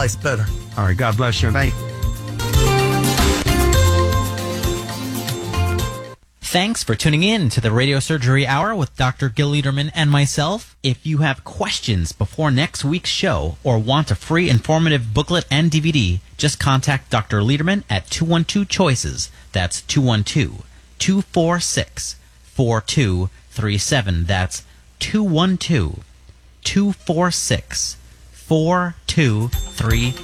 life's better. All right. God bless you. Thank you. Thanks for tuning in to the Radio Surgery Hour with Dr. Gil Lederman and myself. If you have questions before next week's show or want a free informative booklet and DVD, just contact Dr. Lederman at 212-CHOICES. That's 212-246-4237. That's 212-246-4237.